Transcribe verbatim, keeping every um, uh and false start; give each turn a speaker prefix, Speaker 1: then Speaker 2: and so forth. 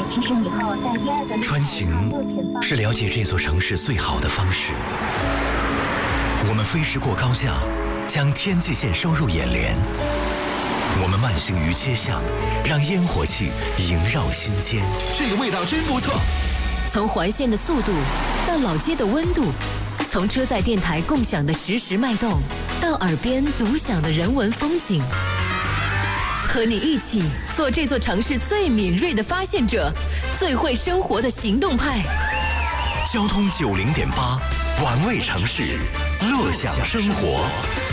Speaker 1: 七十米后在第二个
Speaker 2: 穿行是了解这座城市最好的方式。我们飞驰过高架，将天际线收入眼帘。我们慢行于街巷，让烟火气萦绕心间。
Speaker 3: 这个味道真不错。
Speaker 4: 从环线的速度到老街的温度，从车载电台共享的实时脉动，到耳边独享的人文风景。和你一起做这座城市最敏锐的发现者，最会生活的行动派。
Speaker 2: 交通九零点八，玩味城市，乐享生活。